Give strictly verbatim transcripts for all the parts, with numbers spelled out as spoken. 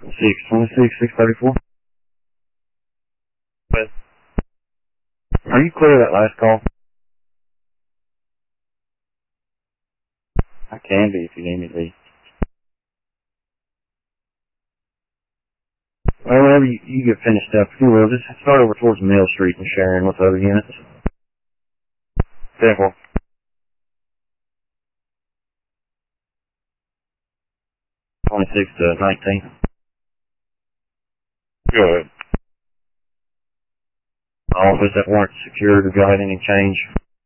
six twenty-six, six thirty-four. But Are you clear of that last call? I can be if you need me to be. Well, whenever you, you get finished up, if you will, just start over towards Mill Street and Sharon with other units. ten four. twenty-six to nineteen. Go ahead. Office that weren't secured, have y'all had any change?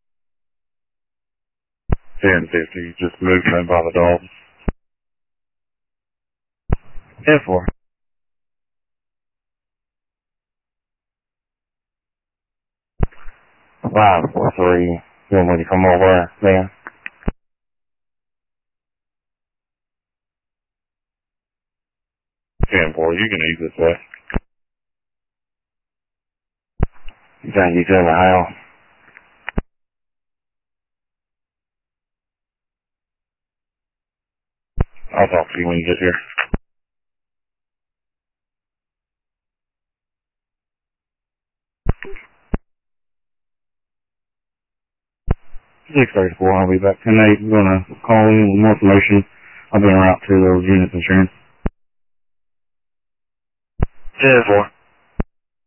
ten fifty. Just movement by the dog. ten four. five four three. You want me to come over there, man? ten four. You can ease this way. You trying to get you in the house? I'll talk to you when you get here. six thirty-four, I'll be back ten eight. I'm going to call in with more information. I'll be en route to those units insurance. ten four.